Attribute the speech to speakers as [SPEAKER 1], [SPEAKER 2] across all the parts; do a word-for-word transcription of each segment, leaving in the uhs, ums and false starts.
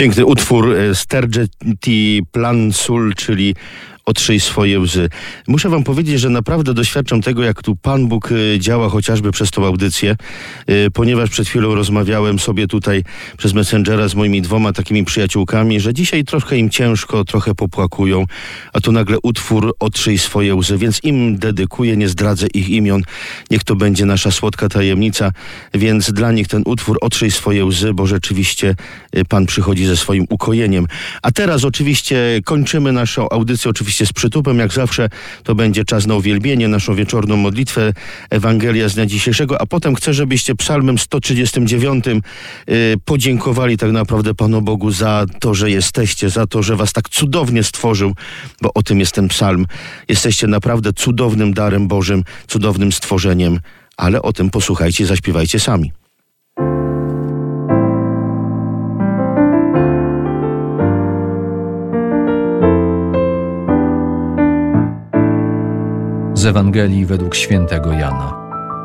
[SPEAKER 1] Piękny utwór Stergeti Plan Sul, czyli Otrzyj swoje łzy. Muszę wam powiedzieć, że naprawdę doświadczam tego, jak tu Pan Bóg działa chociażby przez tą audycję, ponieważ przed chwilą rozmawiałem sobie tutaj przez Messengera z moimi dwoma takimi przyjaciółkami, że dzisiaj trochę im ciężko, trochę popłakują, a tu nagle utwór Otrzyj swoje łzy, więc im dedykuję, nie zdradzę ich imion, niech to będzie nasza słodka tajemnica, więc dla nich ten utwór Otrzyj swoje łzy, bo rzeczywiście Pan przychodzi ze swoim ukojeniem. A teraz oczywiście kończymy naszą audycję, oczywiście z przytupem, jak zawsze to będzie czas na uwielbienie, naszą wieczorną modlitwę, Ewangelia z dnia dzisiejszego, a potem chcę, żebyście psalmem sto trzydziestym dziewiątym y, podziękowali tak naprawdę Panu Bogu za to, że jesteście, za to, że was tak cudownie stworzył, bo o tym jest ten psalm. Jesteście naprawdę cudownym darem Bożym, cudownym stworzeniem, ale o tym posłuchajcie, zaśpiewajcie sami.
[SPEAKER 2] Z Ewangelii według świętego Jana.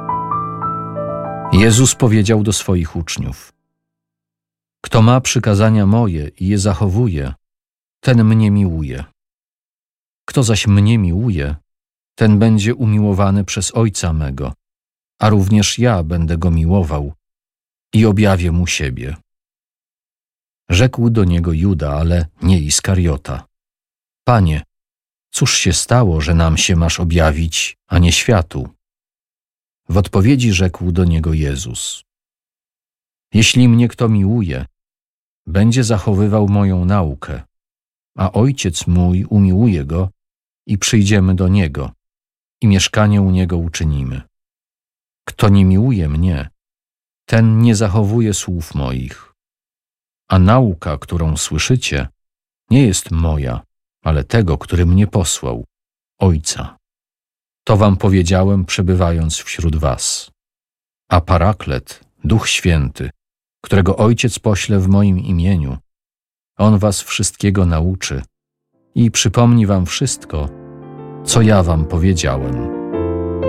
[SPEAKER 2] Jezus powiedział do swoich uczniów: Kto ma przykazania moje i je zachowuje, ten mnie miłuje. Kto zaś mnie miłuje, ten będzie umiłowany przez Ojca mego, a również ja będę go miłował i objawię mu siebie. Rzekł do niego Juda, ale nie Iskariota: Panie, cóż się stało, że nam się masz objawić, a nie światu? W odpowiedzi rzekł do niego Jezus: Jeśli mnie kto miłuje, będzie zachowywał moją naukę, a Ojciec mój umiłuje go i przyjdziemy do niego i mieszkanie u niego uczynimy. Kto nie miłuje mnie, ten nie zachowuje słów moich. A nauka, którą słyszycie, nie jest moja, ale tego, który mnie posłał, Ojca. To wam powiedziałem, przebywając wśród was. A Paraklet, Duch Święty, którego Ojciec pośle w moim imieniu, On was wszystkiego nauczy i przypomni wam wszystko, co ja wam powiedziałem.